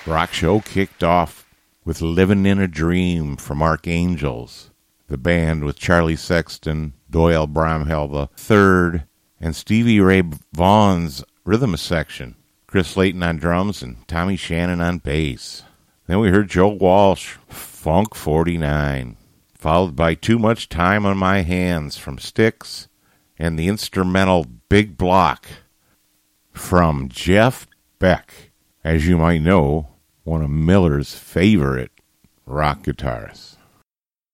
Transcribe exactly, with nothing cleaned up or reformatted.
The rock show kicked off with Livin' in a Dream from Archangels. The band with Charlie Sexton, Doyle Bramhall the third, and Stevie Ray Vaughan's rhythm section. Chris Layton on drums and Tommy Shannon on bass. Then we heard Joe Walsh, Funk forty-nine, followed by Too Much Time on My Hands from Styx, and the instrumental Big Block from Jeff Beck, as you might know, one of Miller's favorite rock guitarists.